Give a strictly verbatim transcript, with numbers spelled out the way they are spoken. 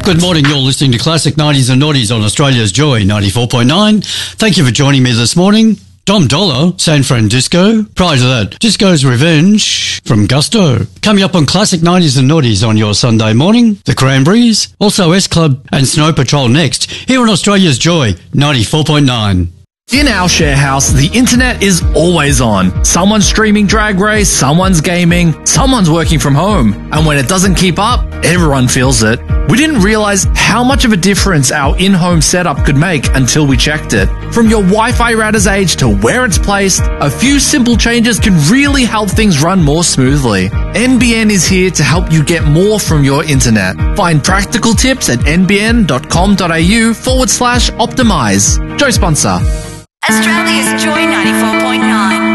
Good morning, you're listening to Classic nineties and Noughties on Australia's Joy ninety-four point nine. Thank you for joining me this morning. Dom Dollar, San Fran Disco. Prior to that, Disco's Revenge from Gusto. Coming up on Classic nineties and Noughties on your Sunday morning, The Cranberries, also S Club and Snow Patrol next, here on Australia's Joy ninety-four point nine. In our share house, the internet is always on. Someone's streaming Drag Race, someone's gaming, someone's working from home. And when it doesn't keep up, everyone feels it. We didn't realize how much of a difference our in-home setup could make until we checked it. From your Wi-Fi router's age to where it's placed, a few simple changes can really help things run more smoothly. N B N is here to help you get more from your internet. Find practical tips at nbn.com.au forward slash optimize. Joe sponsor. Australia's Joy ninety-four point nine.